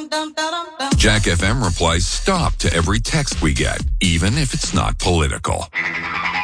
Jack FM replies stop to every text we get, even if it's not political.